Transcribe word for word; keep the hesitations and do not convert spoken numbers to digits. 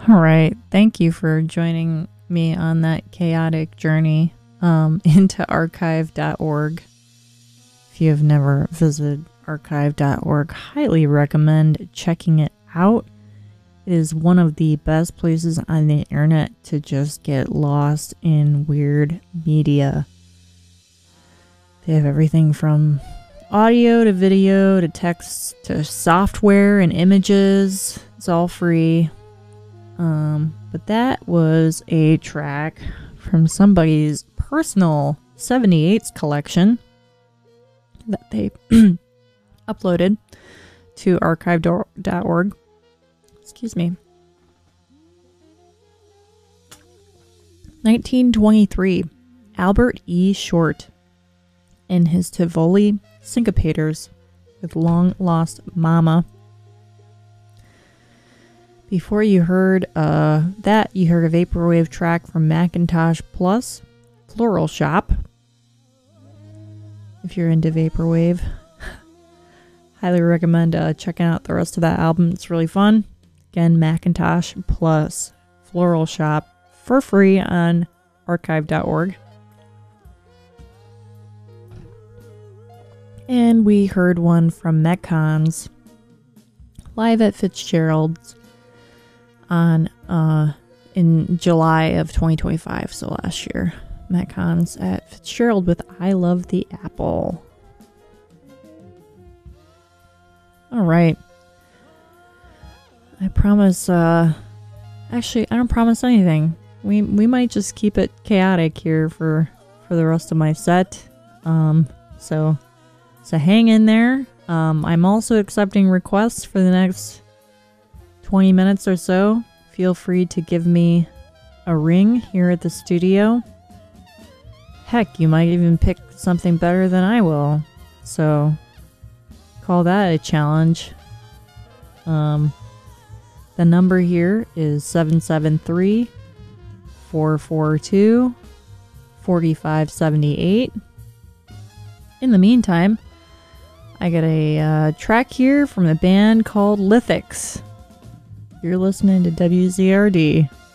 All right. Thank you for joining me on that chaotic journey um, into archive dot org. If you have never visited archive dot org, highly recommend checking it out. It is one of the best places on the internet to just get lost in weird media. They have everything from audio to video to text to software and images. It's all free. Um, but that was a track from somebody's personal seventy-eights collection that they uploaded to archive dot org. Excuse me. nineteen twenty-three, Albert E. Short and his Tivoli Syncopators with Long Lost Mama. Before you heard uh, that, you heard a vaporwave track from Macintosh Plus, Floral Shop. If you're into vaporwave, highly recommend uh, checking out the rest of that album. It's really fun. Again, Macintosh Plus, Floral Shop, for free on archive dot org. And we heard one from Metcons, live at Fitzgerald's on uh in July of twenty twenty-five, so last year. Metcons at Fitzgerald with I Love the Apple. All right. I promise uh actually I don't promise anything. We we might just keep it chaotic here for for the rest of my set. Um so so hang in there. Um I'm also accepting requests for the next twenty minutes or so. Feel free to give me a ring here at the studio. Heck, you might even pick something better than I will. So call that a challenge. Um, the number here is seven seven three, four four two, four five seven eight. In the meantime, I got a uh, track here from a band called Lithics. You're listening to W Z R D.